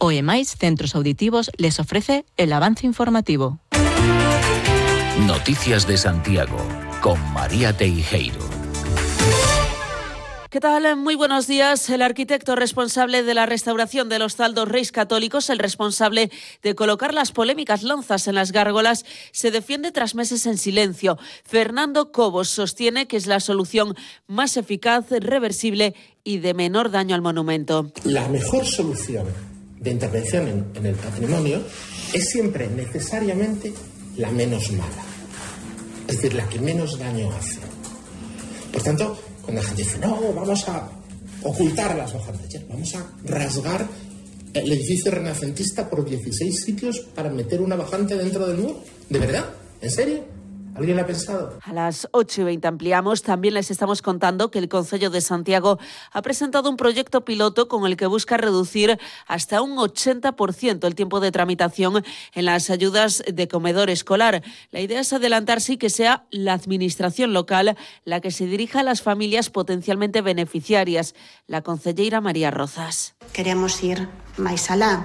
OEMAIS Centros Auditivos les ofrece el avance informativo. Noticias de Santiago, con María Teijeiro. ¿Qué tal? Muy buenos días. El arquitecto responsable de la restauración de los Zaldos Reis Católicos, el responsable de colocar las polémicas lonzas en las gárgolas, se defiende tras meses en silencio. Fernando Cobos sostiene que es la solución más eficaz, reversible y de menor daño al monumento. La mejor solución de intervención en el patrimonio es siempre necesariamente la menos mala, es decir, la que menos daño hace. Por tanto, cuando la gente dice, no, vamos a ocultar las bajantes, vamos a rasgar el edificio renacentista por 16 sitios para meter una bajante dentro del muro, ¿de verdad? ¿En serio? ¿Alguien lo ha pensado? A las 8:20 ampliamos. También les estamos contando que el Concello de Santiago ha presentado un proyecto piloto con el que busca reducir hasta un 80% el tiempo de tramitación en las ayudas de comedor escolar. La idea es adelantarse y que sea la administración local la que se dirija a las familias potencialmente beneficiarias. La concelleira María Rozas. Queremos ir máis alá.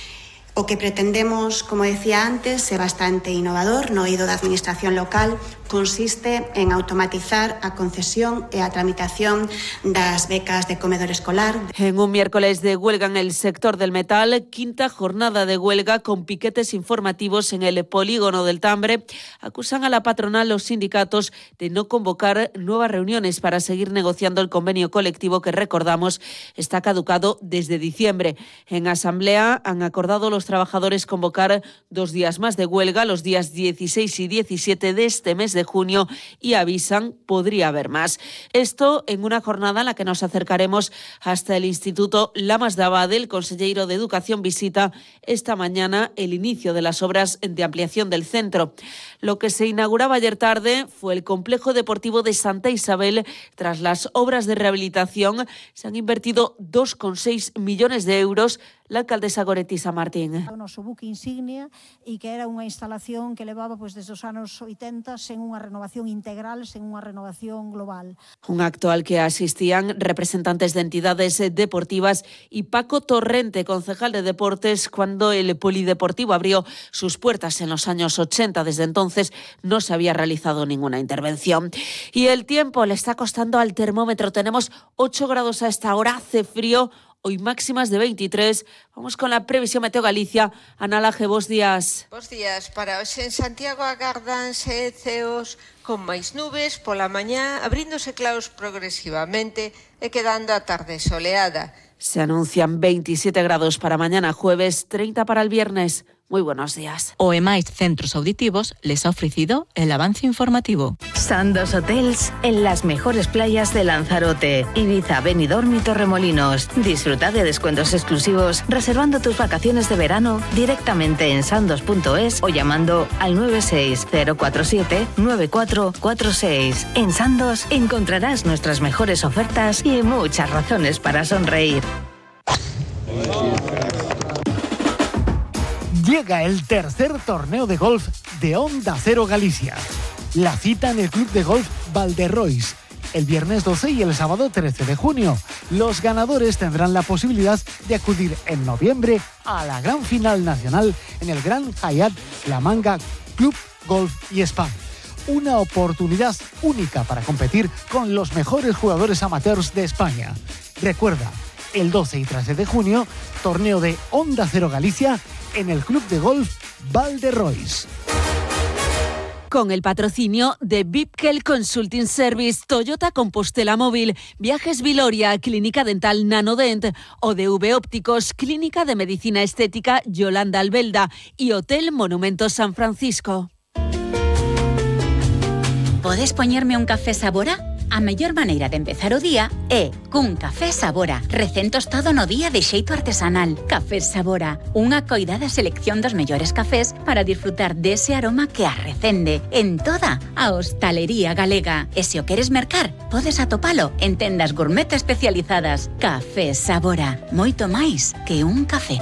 O que pretendemos, como decía antes, é bastante innovador no eido da administración local, consiste en automatizar a concesión e a tramitación das becas de comedor escolar. En un miércoles de huelga en el sector del metal, quinta jornada de huelga con piquetes informativos en el polígono del Tambre, acusan a la patronal los sindicatos de no convocar nuevas reuniones para seguir negociando el convenio colectivo que, recordamos, está caducado desde diciembre. En asamblea han acordado los trabajadores convocar 2 días más de huelga, los días 16 y 17 de este mes de junio, y avisan podría haber más. Esto en una jornada en la que nos acercaremos hasta el Instituto Lamas de Abade. El conselleiro de Educación visita esta mañana el inicio de las obras de ampliación del centro. Lo que se inauguraba ayer tarde fue el complejo deportivo de Santa Isabel. Tras las obras de rehabilitación se han invertido 2,6 millones de euros. La alcaldesa Goretti San Martín. O noso buque insignia e que era unha instalación que levaba desde os anos 80 sen unha renovación integral, sen unha renovación global. Un acto al que asistían representantes de entidades deportivas y Paco Torrente, concejal de deportes, cuando el polideportivo abrió sus puertas en los años 80. Desde entonces no se había realizado ninguna intervención. Y el tiempo le está costando al termómetro. Tenemos 8 grados a esta hora, hace frío. Hoy máximas de 23. Vamos con la previsión Meteo Galicia. Ana Laje, bos días. Bos días. Para hoxe en Santiago agárdanse ceos con máis nubes pola mañá, abríndose claros progresivamente e quedando a tarde soleada. Se anuncian 27 grados para mañana jueves, 30 para el viernes. Muy buenos días. OEMAIS Centros Auditivos les ha ofrecido el avance informativo. Sandos Hotels en las mejores playas de Lanzarote, Ibiza, Benidorm y Torremolinos. Disfruta de descuentos exclusivos reservando tus vacaciones de verano directamente en sandos.es o llamando al 960479446. En Sandos encontrarás nuestras mejores ofertas y muchas razones para sonreír. Llega el tercer torneo de golf de Onda Cero Galicia. La cita en el Club de Golf Valderrois, el viernes 12 y el sábado 13 de junio. Los ganadores tendrán la posibilidad de acudir en noviembre a la gran final nacional en el Gran Hyatt La Manga Club Golf y Spa. Una oportunidad única para competir con los mejores jugadores amateurs de España. Recuerda, el 12 y 13 de junio, torneo de Onda Cero Galicia en el Club de Golf Valderrois. Con el patrocinio de Vipkel Consulting Service, Toyota Compostela Móvil, Viajes Viloria, Clínica Dental Nanodent, ODV Ópticos, Clínica de Medicina Estética Yolanda Albelda y Hotel Monumento San Francisco. Podes poñerme un café Sabora? A mellor maneira de empezar o día é cun café Sabora, recén tostado no día de xeito artesanal. Café Sabora, unha coidada selección dos mellores cafés para disfrutar dese aroma que arrecende en toda a hostalería galega. E se o queres mercar, podes atopalo en tendas gourmet especializadas. Café Sabora, moito máis que un café.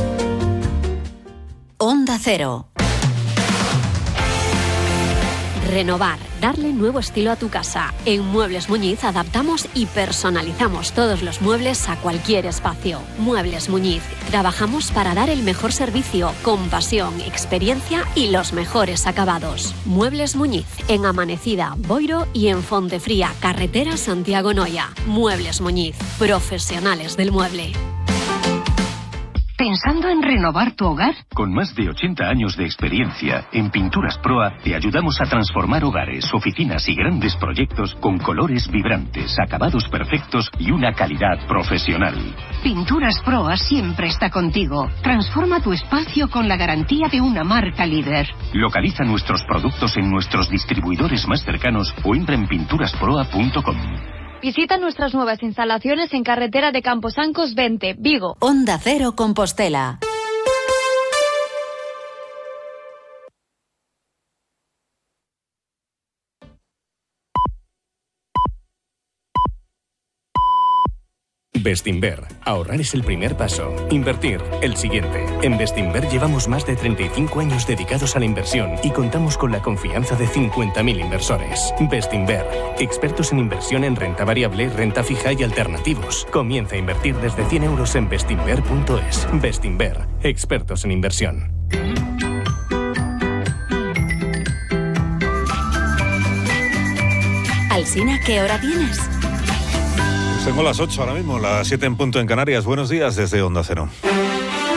Onda Cero. Renovar, darle nuevo estilo a tu casa. En Muebles Muñiz adaptamos y personalizamos todos los muebles a cualquier espacio. Muebles Muñiz. Trabajamos para dar el mejor servicio, con pasión, experiencia y los mejores acabados. Muebles Muñiz, en Amanecida, Boiro y en Fontefría, carretera Santiago-Noia. Muebles Muñiz, profesionales del mueble. ¿Pensando en renovar tu hogar? Con más de 80 años de experiencia, en Pinturas Proa te ayudamos a transformar hogares, oficinas y grandes proyectos con colores vibrantes, acabados perfectos y una calidad profesional. Pinturas Proa siempre está contigo. Transforma tu espacio con la garantía de una marca líder. Localiza nuestros productos en nuestros distribuidores más cercanos o entra en pinturasproa.com. Visita nuestras nuevas instalaciones en carretera de Camposancos 20, Vigo. Onda Cero Compostela. Bestinver. Ahorrar es el primer paso. Invertir, el siguiente. En Bestinver llevamos más de 35 años dedicados a la inversión y contamos con la confianza de 50.000 inversores. Bestinver. Expertos en inversión en renta variable, renta fija y alternativos. Comienza a invertir desde 100 euros en bestinver.es. Bestinver. Expertos en inversión. Alsina, ¿qué hora tienes? Tengo las 8 ahora mismo, las 7 en punto en Canarias. Buenos días desde Onda Cero.